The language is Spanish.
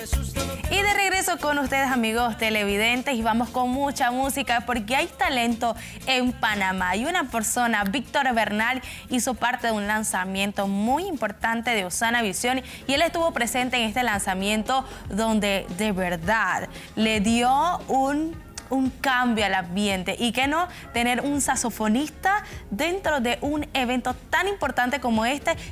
Y de regreso con ustedes, amigos televidentes, y vamos con mucha música porque hay talento en Panamá. Y una persona, Víctor Bernal, hizo parte de un lanzamiento muy importante de Osana Visión y él estuvo presente en este lanzamiento donde de verdad le dio un cambio al ambiente. Y que no tener un saxofonista dentro de un evento tan importante como este,